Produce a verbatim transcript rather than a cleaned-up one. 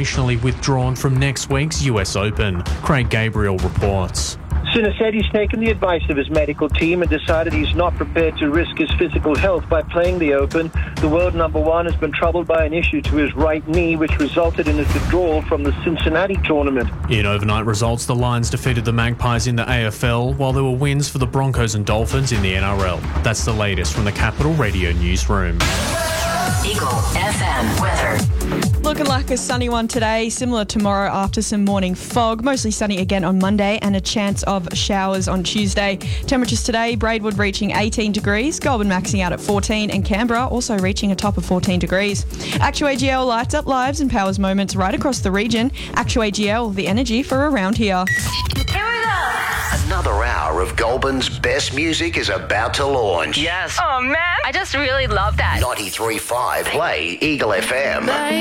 operationally withdrawn from next week's U S Open. Craig Gabriel reports. Sinner said he's taken the advice of his medical team and decided he's not prepared to risk his physical health by playing the Open. The world number one has been troubled by an issue to his right knee, which resulted in his withdrawal from the Cincinnati tournament. In overnight results, the Lions defeated the Magpies in the A F L, while there were wins for the Broncos and Dolphins in the N R L. That's the latest from the Capital Radio Newsroom. Eagle F M weather. Looking like a sunny one today, similar tomorrow after some morning fog. Mostly sunny again on Monday and a chance of showers on Tuesday. Temperatures today, Braidwood reaching eighteen degrees, Goulburn maxing out at fourteen, and Canberra also reaching a top of fourteen degrees. Actu A G L lights up lives and powers moments right across the region. Actu A G L, the energy for around here. Here we go. Another hour of Goulburn's best music is about to launch. Yes. Oh, man. I just really love that. ninety-three point five Play Eagle F M.